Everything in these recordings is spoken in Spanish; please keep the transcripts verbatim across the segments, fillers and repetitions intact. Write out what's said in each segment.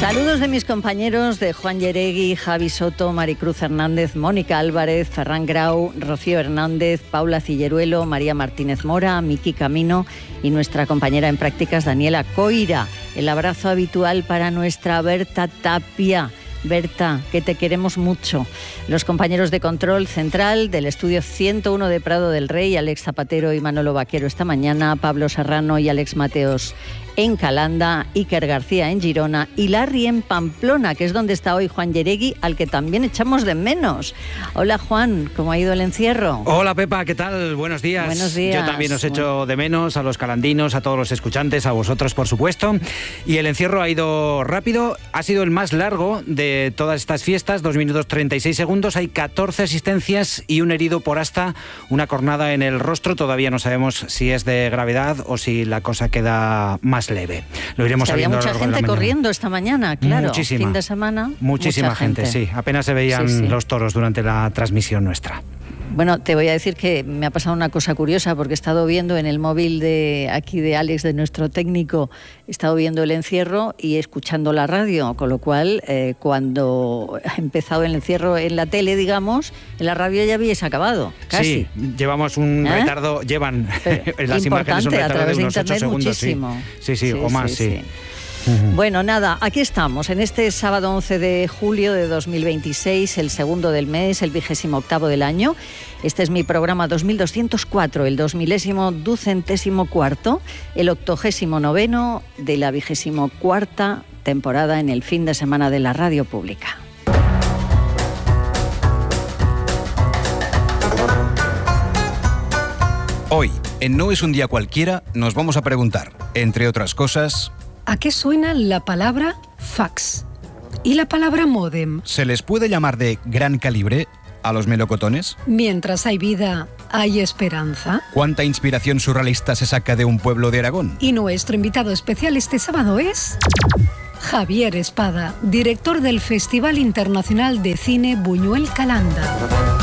Saludos de mis compañeros de Juan Yeregui, Javi Soto, Maricruz Hernández, Mónica Álvarez, Ferran Grau, Rocío Hernández, Paula Cilleruelo, María Martínez Mora, Miki Camino y nuestra compañera en prácticas Daniela Coira. El abrazo habitual para nuestra Berta Tapia. Berta, que te queremos mucho. Los compañeros de control central del estudio ciento uno de Prado del Rey, Alex Zapatero y Manolo Vaquero esta mañana, Pablo Serrano y Alex Mateos en Calanda, Iker García en Girona y Larry en Pamplona, que es donde está hoy Juan Yeregui, al que también echamos de menos. Hola Juan, ¿cómo ha ido el encierro? Hola Pepa, ¿qué tal? Buenos días. Buenos días. Yo también os echo de menos, a los calandinos, a todos los escuchantes, a vosotros por supuesto. Y el encierro ha ido rápido, ha sido el más largo de todas estas fiestas, dos minutos treinta y seis segundos, hay catorce asistencias y un herido por hasta una cornada en el rostro. Todavía no sabemos si es de gravedad o si la cosa queda más leve. Lo iremos sabiendo. Había mucha gente corriendo esta mañana, claro. Muchísima. Fin de semana. Muchísima mucha gente, gente, sí. Apenas se veían sí, sí. los toros durante la transmisión nuestra. Bueno, te voy a decir que me ha pasado una cosa curiosa porque he estado viendo en el móvil de aquí de Alex, de nuestro técnico, he estado viendo el encierro y escuchando la radio, con lo cual eh, cuando ha empezado el encierro en la tele, digamos, en la radio ya habíais acabado, casi. Sí, llevamos un ¿Eh? retardo, llevan Pero las imágenes un importante, a retardo través de de unos ocho internet segundos. muchísimo. Sí, sí, sí, Sí, o más, sí, sí. sí. Bueno, nada, aquí estamos, en este sábado once de julio de dos mil veintiséis, el segundo del mes, el vigésimo octavo del año. Este es mi programa dos mil doscientos cuatro, el dos milésimo ducentésimo cuarto, el octogésimo noveno de la vigésimo cuarta temporada en el fin de semana de la radio pública. Hoy, en No es un día cualquiera, nos vamos a preguntar, entre otras cosas... ¿A qué suena la palabra fax? ¿Y la palabra módem? ¿Se les puede llamar de gran calibre a los melocotones? Mientras hay vida, ¿hay esperanza? ¿Cuánta inspiración surrealista se saca de un pueblo de Aragón? Y nuestro invitado especial este sábado es... Javier Espada, director del Festival Internacional de Cine Buñuel Calanda.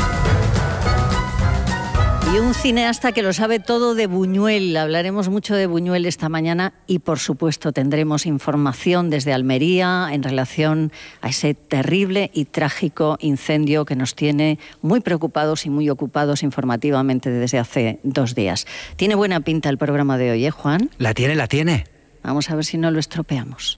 Y un cineasta que lo sabe todo de Buñuel. Hablaremos mucho de Buñuel esta mañana y, por supuesto, tendremos información desde Almería en relación a ese terrible y trágico incendio que nos tiene muy preocupados y muy ocupados informativamente desde hace dos días. Tiene buena pinta el programa de hoy, ¿eh, Juan? La tiene, la tiene. Vamos a ver si no lo estropeamos.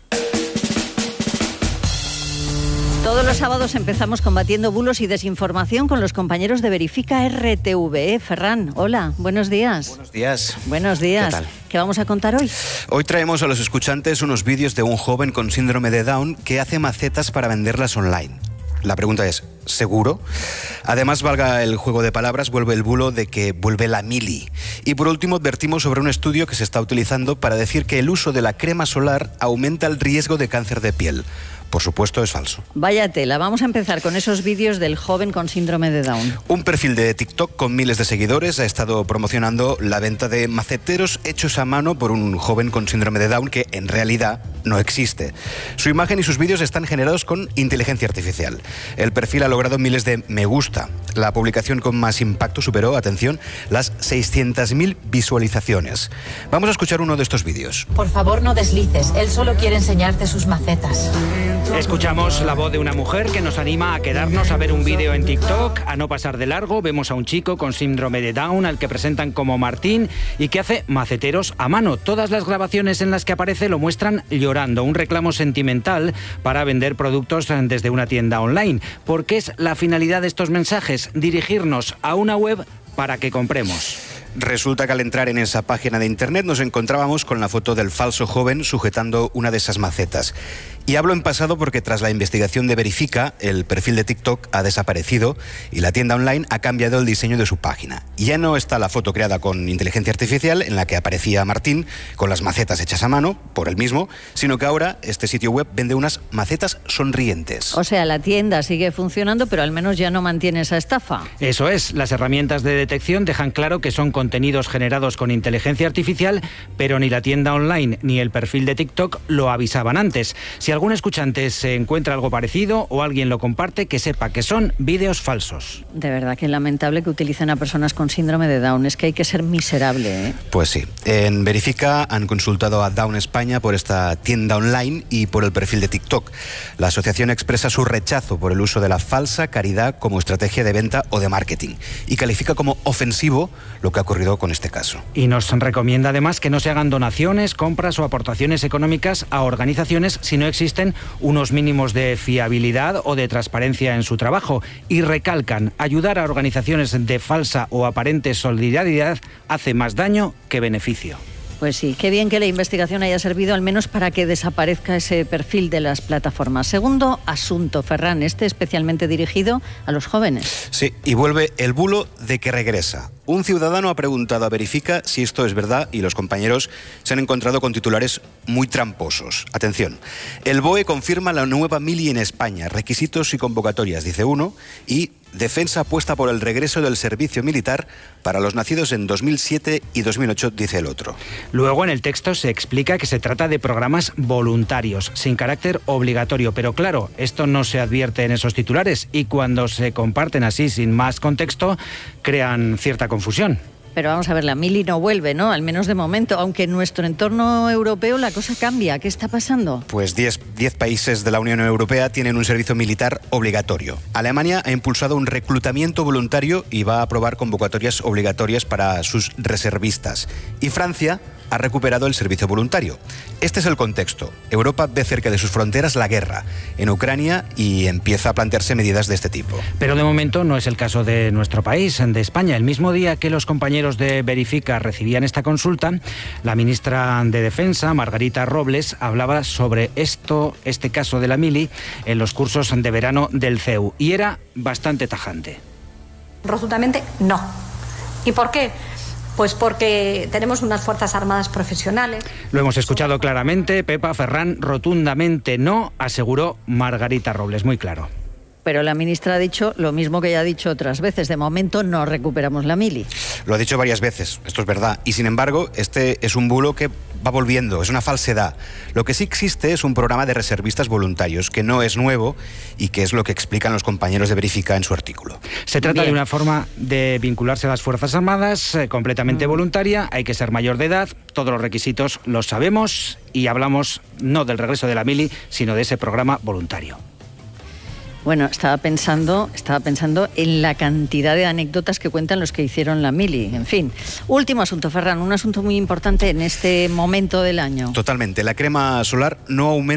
Todos los sábados empezamos combatiendo bulos y desinformación con los compañeros de Verifica R T V. ¿Eh? Ferran, hola, buenos días. Buenos días. Buenos días. ¿Qué tal? ¿Qué vamos a contar hoy? Hoy traemos a los escuchantes unos vídeos de un joven con síndrome de Down que hace macetas para venderlas online. La pregunta es, ¿seguro? Además, valga el juego de palabras, vuelve el bulo de que vuelve la mili. Y por último, advertimos sobre un estudio que se está utilizando para decir que el uso de la crema solar aumenta el riesgo de cáncer de piel. Por supuesto, es falso. Vaya tela, vamos a empezar con esos vídeos del joven con síndrome de Down. Un perfil de TikTok con miles de seguidores ha estado promocionando la venta de maceteros hechos a mano por un joven con síndrome de Down que en realidad no existe. Su imagen y sus vídeos están generados con inteligencia artificial. El perfil ha logrado miles de me gusta. La publicación con más impacto superó, atención, las seiscientas mil visualizaciones. Vamos a escuchar uno de estos vídeos. Por favor, no deslices. Él solo quiere enseñarte sus macetas. Escuchamos la voz de una mujer que nos anima a quedarnos a ver un vídeo en TikTok, a no pasar de largo. Vemos a un chico con síndrome de Down al que presentan como Martín y que hace maceteros a mano. Todas las grabaciones en las que aparece lo muestran llorando, un reclamo sentimental para vender productos desde una tienda online. ¿Por qué es la finalidad de estos mensajes? Dirigirnos a una web para que compremos. Resulta que al entrar en esa página de internet nos encontrábamos con la foto del falso joven sujetando una de esas macetas. Y hablo en pasado porque tras la investigación de Verifica, el perfil de TikTok ha desaparecido y la tienda online ha cambiado el diseño de su página. Ya no está la foto creada con inteligencia artificial en la que aparecía Martín con las macetas hechas a mano, por él mismo, sino que ahora este sitio web vende unas macetas sonrientes. O sea, la tienda sigue funcionando, pero al menos ya no mantiene esa estafa. Eso es, las herramientas de detección dejan claro que son contenidos generados con inteligencia artificial, pero ni la tienda online ni el perfil de TikTok lo avisaban antes. Si algún escuchante se encuentra algo parecido o alguien lo comparte, que sepa que son vídeos falsos. De verdad que es lamentable que utilicen a personas con síndrome de Down. Es que hay que ser miserable, ¿eh? Pues sí. En Verifica han consultado a Down España por esta tienda online y por el perfil de TikTok. La asociación expresa su rechazo por el uso de la falsa caridad como estrategia de venta o de marketing y califica como ofensivo lo que ha ocurrido con este caso. Y nos recomienda además que no se hagan donaciones, compras o aportaciones económicas a organizaciones si no existen unos mínimos de fiabilidad o de transparencia en su trabajo. Y recalcan, ayudar a organizaciones de falsa o aparente solidaridad hace más daño que beneficio. Pues sí, qué bien que la investigación haya servido al menos para que desaparezca ese perfil de las plataformas. Segundo asunto, Ferran, este especialmente dirigido a los jóvenes. Sí, y vuelve el bulo de que regresa. Un ciudadano ha preguntado a Verifica si esto es verdad y los compañeros se han encontrado con titulares muy tramposos. Atención, el B O E confirma la nueva mili en España, requisitos y convocatorias, dice uno, y Defensa apuesta por el regreso del servicio militar para los nacidos en dos mil siete y dos mil ocho, dice el otro. Luego en el texto se explica que se trata de programas voluntarios, sin carácter obligatorio, pero claro, esto no se advierte en esos titulares y cuando se comparten así sin más contexto, crean cierta confusión. Pero vamos a ver, la mili no vuelve, ¿no? Al menos de momento, aunque en nuestro entorno europeo la cosa cambia. ¿Qué está pasando? Pues diez países de la Unión Europea tienen un servicio militar obligatorio. Alemania ha impulsado un reclutamiento voluntario y va a aprobar convocatorias obligatorias para sus reservistas. Y Francia ha recuperado el servicio voluntario. Este es el contexto. Europa ve cerca de sus fronteras la guerra en Ucrania y empieza a plantearse medidas de este tipo. Pero de momento no es el caso de nuestro país, de España. El mismo día que los compañeros de Verifica recibían esta consulta, la ministra de Defensa, Margarita Robles, hablaba sobre esto, este caso de la mili, en los cursos de verano del C E U. Y era bastante tajante. Rotundamente no. ¿Y por qué? Pues porque tenemos unas Fuerzas Armadas profesionales. Lo hemos escuchado claramente, Pepa, Ferran, rotundamente no, aseguró Margarita Robles, muy claro. Pero la ministra ha dicho lo mismo que ya ha dicho otras veces. De momento no recuperamos la mili. Lo ha dicho varias veces, esto es verdad. Y sin embargo, este es un bulo que va volviendo, es una falsedad. Lo que sí existe es un programa de reservistas voluntarios, que no es nuevo y que es lo que explican los compañeros de Verifica en su artículo. Se trata Bien. de una forma de vincularse a las Fuerzas Armadas, eh, completamente mm. voluntaria. Hay que ser mayor de edad, todos los requisitos los sabemos y hablamos no del regreso de la mili, sino de ese programa voluntario. Bueno, estaba pensando, estaba pensando en la cantidad de anécdotas que cuentan los que hicieron la mili. En fin, último asunto, Ferran, un asunto muy importante en este momento del año. Totalmente. La crema solar no aumenta